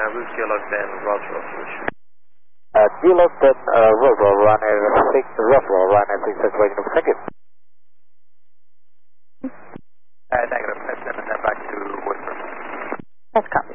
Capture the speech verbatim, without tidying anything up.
uh, route Kilo ten, Roswell switch. Uh, Kilo ten, uh, Roswell, runner six, Roswell, runner six, that's waiting number, thank you. Uh, negative, that's and then back to Woodford. That's copy.